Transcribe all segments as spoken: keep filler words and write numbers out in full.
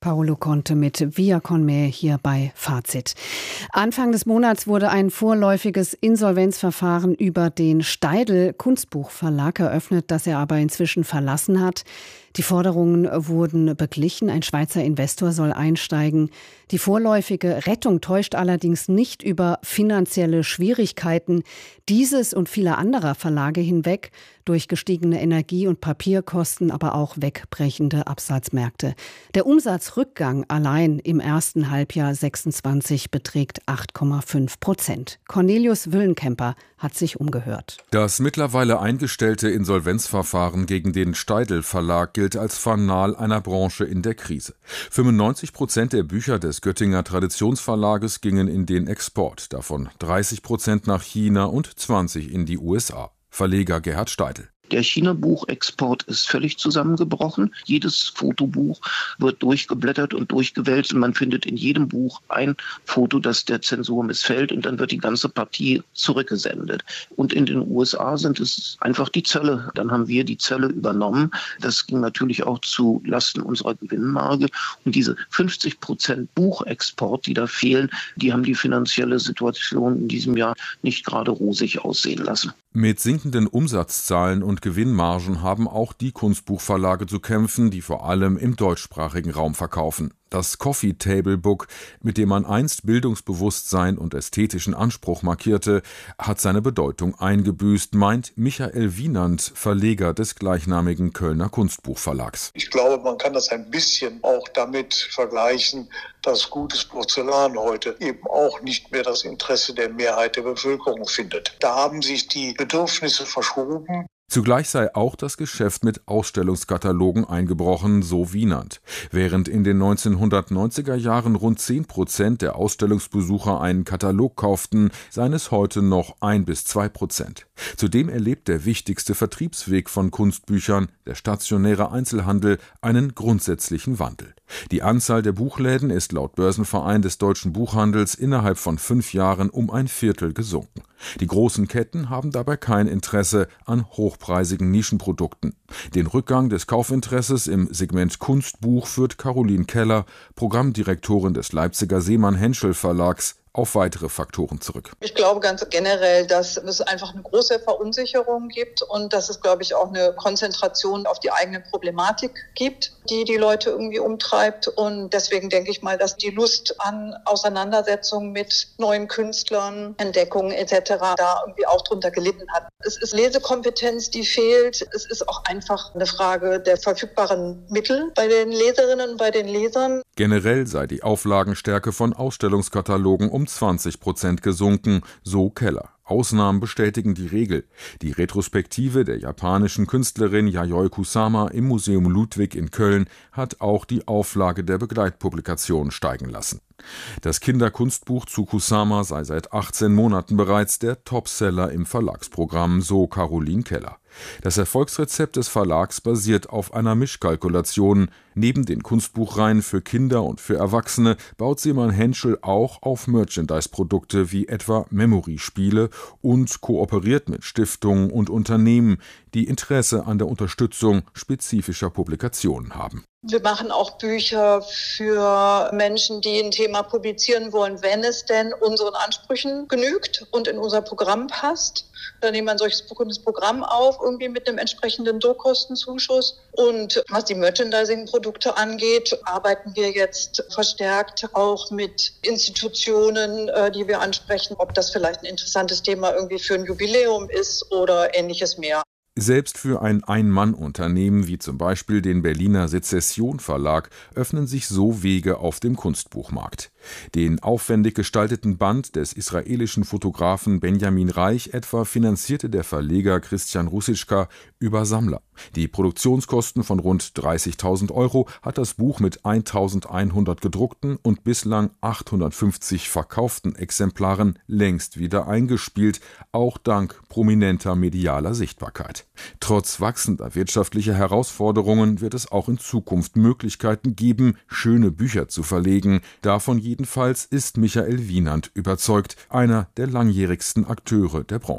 Paolo Conte mit Via con me hier bei Fazit. Anfang des Monats wurde ein vorläufiges Insolvenzverfahren über den Steidl Kunstbuchverlag eröffnet, das er aber inzwischen verlassen hat. Die Forderungen wurden beglichen. Ein Schweizer Investor soll einsteigen. Die vorläufige Rettung täuscht allerdings nicht über finanzielle Schwierigkeiten dieses und vieler anderer Verlage hinweg, durch gestiegene Energie- und Papierkosten, aber auch wegbrechende Absatzmärkte. Der Umsatzrückgang allein im ersten Halbjahr sechsundzwanzig beträgt acht Komma fünf Prozent. Cornelius Wüllenkemper hat sich umgehört. Das mittlerweile eingestellte Insolvenzverfahren gegen den Steidl Verlag gilt als Fanal einer Branche in der Krise. fünfundneunzig Prozent der Bücher des Göttinger Traditionsverlages gingen in den Export, davon dreißig Prozent nach China und zwanzig in die U S A. Verleger Gerhard Steidl. Der China-Buchexport ist völlig zusammengebrochen. Jedes Fotobuch wird durchgeblättert und durchgewälzt und man findet in jedem Buch ein Foto, das der Zensur missfällt, und dann wird die ganze Partie zurückgesendet. Und in den U S A sind es einfach die Zölle. Dann haben wir die Zölle übernommen. Das ging natürlich auch zu Lasten unserer Gewinnmarge. Und diese fünfzig Prozent Buchexport, die da fehlen, die haben die finanzielle Situation in diesem Jahr nicht gerade rosig aussehen lassen. Mit sinkenden Umsatzzahlen und Gewinnmargen haben auch die Kunstbuchverlage zu kämpfen, die vor allem im deutschsprachigen Raum verkaufen. Das Coffee Table Book, mit dem man einst Bildungsbewusstsein und ästhetischen Anspruch markierte, hat seine Bedeutung eingebüßt, meint Michael Wienand, Verleger des gleichnamigen Kölner Kunstbuchverlags. Ich glaube, man kann das ein bisschen auch damit vergleichen, dass gutes Porzellan heute eben auch nicht mehr das Interesse der Mehrheit der Bevölkerung findet. Da haben sich die Bedürfnisse verschoben. Zugleich sei auch das Geschäft mit Ausstellungskatalogen eingebrochen, so Wienand. Während in den neunzehnhundertneunziger Jahren rund zehn Prozent der Ausstellungsbesucher einen Katalog kauften, seien es heute noch ein bis zwei Prozent. Zudem erlebt der wichtigste Vertriebsweg von Kunstbüchern, der stationäre Einzelhandel, einen grundsätzlichen Wandel. Die Anzahl der Buchläden ist laut Börsenverein des deutschen Buchhandels innerhalb von fünf Jahren um ein Viertel gesunken. Die großen Ketten haben dabei kein Interesse an hochpreisigen Nischenprodukten. Den Rückgang des Kaufinteresses im Segment Kunstbuch führt Caroline Keller, Programmdirektorin des Leipziger Seemann-Henschel Verlags, auf weitere Faktoren zurück. Ich glaube ganz generell, dass es einfach eine große Verunsicherung gibt und dass es, glaube ich, auch eine Konzentration auf die eigene Problematik gibt, die die Leute irgendwie umtreibt. Und deswegen denke ich mal, dass die Lust an Auseinandersetzungen mit neuen Künstlern, Entdeckungen et cetera da irgendwie auch drunter gelitten hat. Es ist Lesekompetenz, die fehlt. Es ist auch einfach eine Frage der verfügbaren Mittel bei den Leserinnen und bei den Lesern. Generell sei die Auflagenstärke von Ausstellungskatalogen um zwanzig Prozent gesunken, so Keller. Ausnahmen bestätigen die Regel. Die Retrospektive der japanischen Künstlerin Yayoi Kusama im Museum Ludwig in Köln hat auch die Auflage der Begleitpublikation steigen lassen. Das Kinderkunstbuch zu Kusama sei seit achtzehn Monaten bereits der Topseller im Verlagsprogramm, so Caroline Keller. Das Erfolgsrezept des Verlags basiert auf einer Mischkalkulation. Neben den Kunstbuchreihen für Kinder und für Erwachsene baut Seemann-Henschel auch auf Merchandise-Produkte wie etwa Memory-Spiele und kooperiert mit Stiftungen und Unternehmen, die Interesse an der Unterstützung spezifischer Publikationen haben. Wir machen auch Bücher für Menschen, die ein Thema publizieren wollen, wenn es denn unseren Ansprüchen genügt und in unser Programm passt. Dann nehmen wir ein solches Buch in das Programm auf, irgendwie mit einem entsprechenden Druckkostenzuschuss. Und was die Merchandising-Produkte angeht, arbeiten wir jetzt verstärkt auch mit Institutionen, die wir ansprechen, ob das vielleicht ein interessantes Thema irgendwie für ein Jubiläum ist oder ähnliches mehr. Selbst für ein Ein-Mann-Unternehmen wie zum Beispiel den Berliner Sezession Verlag öffnen sich so Wege auf dem Kunstbuchmarkt. Den aufwendig gestalteten Band des israelischen Fotografen Benjamin Reich etwa finanzierte der Verleger Christian Russischka über Sammler. Die Produktionskosten von rund dreißigtausend Euro hat das Buch mit eintausendeinhundert gedruckten und bislang achthundertfünfzig verkauften Exemplaren längst wieder eingespielt, auch dank prominenter medialer Sichtbarkeit. Trotz wachsender wirtschaftlicher Herausforderungen wird es auch in Zukunft Möglichkeiten geben, schöne Bücher zu verlegen. Davon jedenfalls ist Michael Wienand überzeugt, einer der langjährigsten Akteure der Branche.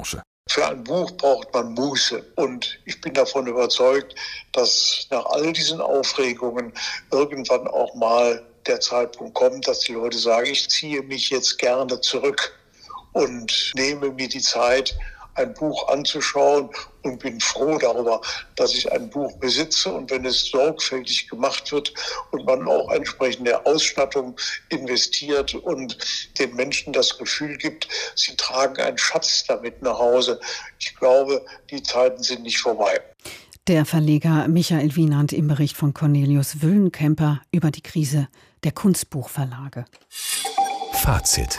Für ein Buch braucht man Muße. Und ich bin davon überzeugt, dass nach all diesen Aufregungen irgendwann auch mal der Zeitpunkt kommt, dass die Leute sagen, ich ziehe mich jetzt gerne zurück und nehme mir die Zeit, ein Buch anzuschauen und bin froh darüber, dass ich ein Buch besitze. Und wenn es sorgfältig gemacht wird und man auch entsprechende Ausstattung investiert und den Menschen das Gefühl gibt, sie tragen einen Schatz damit nach Hause. Ich glaube, die Zeiten sind nicht vorbei. Der Verleger Michael Wienand im Bericht von Cornelius Wüllenkemper über die Krise der Kunstbuchverlage. Fazit.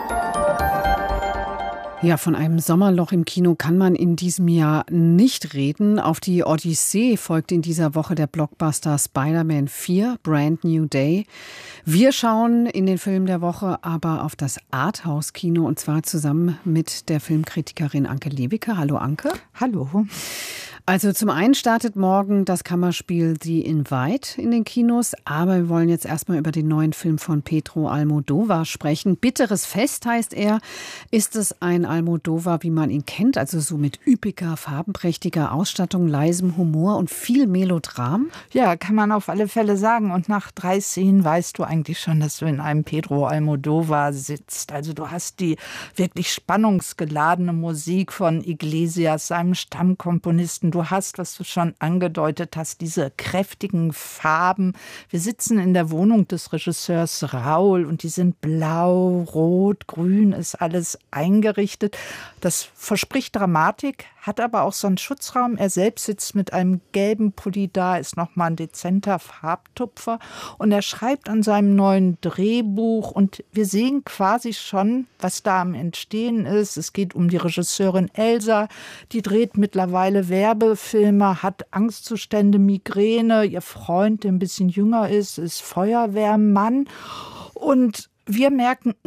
Ja, von einem Sommerloch im Kino kann man in diesem Jahr nicht reden. Auf die Odyssee folgt in dieser Woche der Blockbuster Spider-Man vier, Brand New Day. Wir schauen in den Film der Woche aber auf das Arthouse-Kino und zwar zusammen mit der Filmkritikerin Anke Lewicke. Hallo Anke. Hallo. Also zum einen startet morgen das Kammerspiel The Invite in den Kinos, aber wir wollen jetzt erstmal über den neuen Film von Pedro Almodóvar sprechen. Bitteres Fest heißt er. Ist es ein Almodóvar, wie man ihn kennt, also so mit üppiger, farbenprächtiger Ausstattung, leisem Humor und viel Melodram? Ja, kann man auf alle Fälle sagen. Und nach drei Szenen weißt du eigentlich schon, dass du in einem Pedro Almodóvar sitzt. Also du hast die wirklich spannungsgeladene Musik von Iglesias, seinem Stammkomponisten. Du hast, was du schon angedeutet hast, diese kräftigen Farben. Wir sitzen in der Wohnung des Regisseurs Raul und die sind blau, rot, grün, ist alles eingerichtet. Das verspricht Dramatik, hat aber auch so einen Schutzraum. Er selbst sitzt mit einem gelben Pulli da, ist nochmal ein dezenter Farbtupfer und er schreibt an seinem neuen Drehbuch und wir sehen quasi schon, was da am Entstehen ist. Es geht um die Regisseurin Elsa, die dreht mittlerweile Werbefilme, hat Angstzustände, Migräne. Ihr Freund, der ein bisschen jünger ist, ist Feuerwehrmann und wir merken,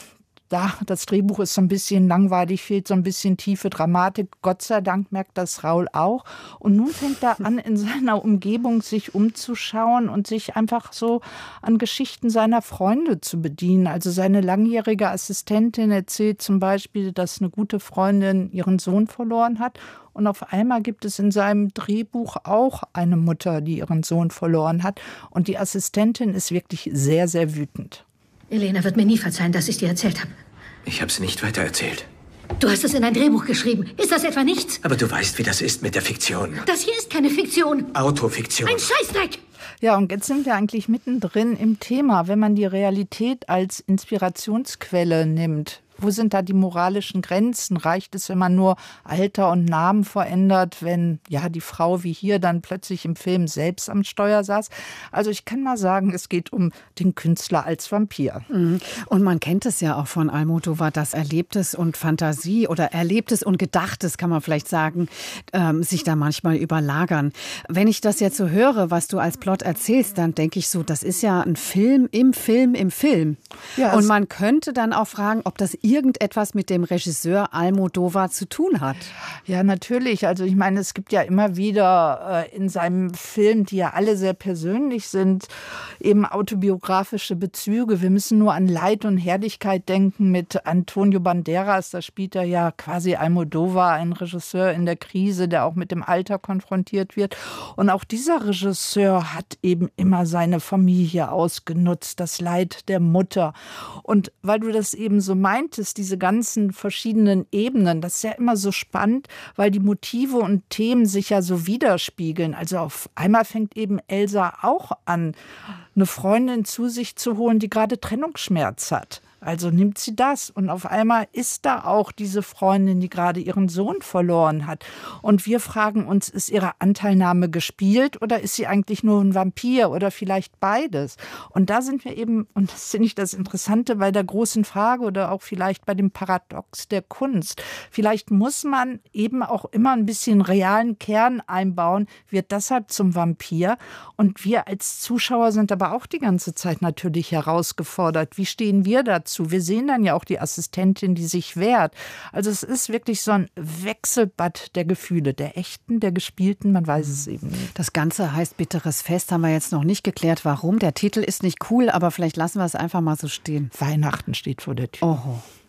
da, das Drehbuch ist so ein bisschen langweilig, fehlt so ein bisschen tiefe Dramatik. Gott sei Dank merkt das Raul auch. Und nun fängt er an, in seiner Umgebung sich umzuschauen und sich einfach so an Geschichten seiner Freunde zu bedienen. Also seine langjährige Assistentin erzählt zum Beispiel, dass eine gute Freundin ihren Sohn verloren hat. Und auf einmal gibt es in seinem Drehbuch auch eine Mutter, die ihren Sohn verloren hat. Und die Assistentin ist wirklich sehr, sehr wütend. Elena wird mir nie verzeihen, dass ich dir erzählt habe. Ich habe es nicht weitererzählt. Du hast es in ein Drehbuch geschrieben. Ist das etwa nichts? Aber du weißt, wie das ist mit der Fiktion. Das hier ist keine Fiktion. Autofiktion. Ein Scheißdreck! Ja, und jetzt sind wir eigentlich mittendrin im Thema, wenn man die Realität als Inspirationsquelle nimmt. Wo sind da die moralischen Grenzen? Reicht es, wenn man nur Alter und Namen verändert, wenn ja die Frau wie hier dann plötzlich im Film selbst am Steuer saß? Also ich kann mal sagen, es geht um den Künstler als Vampir. Und man kennt es ja auch von Almodóvar, dass Erlebtes und Fantasie oder Erlebtes und Gedachtes, kann man vielleicht sagen, ähm, sich da manchmal überlagern. Wenn ich das jetzt so höre, was du als Plot erzählst, dann denke ich so, das ist ja ein Film im Film im Film. Ja, und man könnte dann auch fragen, ob das irgendetwas mit dem Regisseur Almodóvar zu tun hat. Ja, natürlich. Also ich meine, es gibt ja immer wieder äh, in seinem Film, die ja alle sehr persönlich sind, eben autobiografische Bezüge. Wir müssen nur an Leid und Herrlichkeit denken mit Antonio Banderas. Da spielt er ja quasi Almodóvar, ein Regisseur in der Krise, der auch mit dem Alter konfrontiert wird. Und auch dieser Regisseur hat eben immer seine Familie ausgenutzt, das Leid der Mutter. Und weil du das eben so meintest, diese ganzen verschiedenen Ebenen, das ist ja immer so spannend, weil die Motive und Themen sich ja so widerspiegeln. Also auf einmal fängt eben Elsa auch an, eine Freundin zu sich zu holen, die gerade Trennungsschmerz hat. Also nimmt sie das und auf einmal ist da auch diese Freundin, die gerade ihren Sohn verloren hat. Und wir fragen uns, ist ihre Anteilnahme gespielt oder ist sie eigentlich nur ein Vampir oder vielleicht beides? Und da sind wir eben, und das finde ich das Interessante bei der großen Frage oder auch vielleicht bei dem Paradox der Kunst. Vielleicht muss man eben auch immer ein bisschen realen Kern einbauen, wird deshalb zum Vampir. Und wir als Zuschauer sind aber auch die ganze Zeit natürlich herausgefordert. Wie stehen wir dazu? Wir sehen dann ja auch die Assistentin, die sich wehrt. Also es ist wirklich so ein Wechselbad der Gefühle, der echten, der gespielten, man weiß es eben nicht. Das Ganze heißt Bitteres Fest, haben wir jetzt noch nicht geklärt, warum. Der Titel ist nicht cool, aber vielleicht lassen wir es einfach mal so stehen. Weihnachten steht vor der Tür. Oho.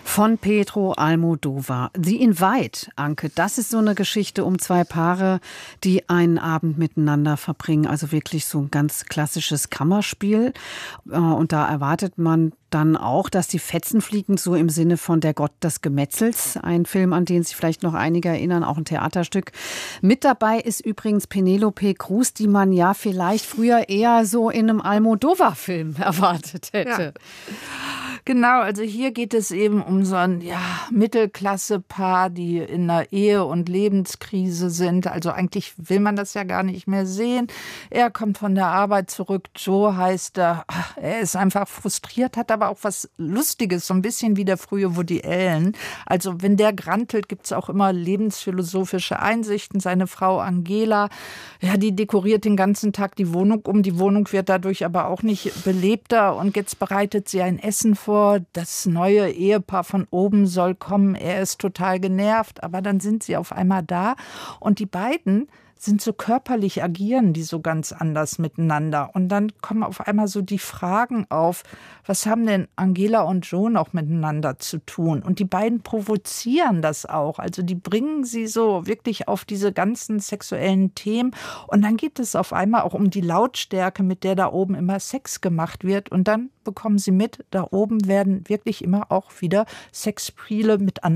Von Pedro Almodóvar. The Invite, Anke, das ist so eine Geschichte um zwei Paare, die einen Abend miteinander verbringen. Also wirklich so ein ganz klassisches Kammerspiel. Und da erwartet man dann auch, dass die Fetzen fliegen, so im Sinne von Der Gott des Gemetzels. Ein Film, an den sich vielleicht noch einige erinnern, auch ein Theaterstück. Mit dabei ist übrigens Penelope Cruz, die man ja vielleicht früher eher so in einem Almodóvar-Film erwartet hätte. Ja. Genau, also hier geht es eben um so ein ja, Mittelklasse-Paar, die in einer Ehe- und Lebenskrise sind. Also eigentlich will man das ja gar nicht mehr sehen. Er kommt von der Arbeit zurück, Joe heißt er. Er ist einfach frustriert, hat aber auch was Lustiges, so ein bisschen wie der frühe Woody Allen. Also wenn der grantelt, gibt es auch immer lebensphilosophische Einsichten. Seine Frau Angela, ja, die dekoriert den ganzen Tag die Wohnung um. Die Wohnung wird dadurch aber auch nicht belebter und jetzt bereitet sie ein Essen vor. Das neue Ehepaar von oben soll kommen. Er ist total genervt, aber dann sind sie auf einmal da und die beiden sind so körperlich, agieren die so ganz anders miteinander. Und dann kommen auf einmal so die Fragen auf, was haben denn Angela und Joe noch miteinander zu tun? Und die beiden provozieren das auch. Also die bringen sie so wirklich auf diese ganzen sexuellen Themen. Und dann geht es auf einmal auch um die Lautstärke, mit der da oben immer Sex gemacht wird. Und dann bekommen sie mit, da oben werden wirklich immer auch wieder Sexspiele mit anderen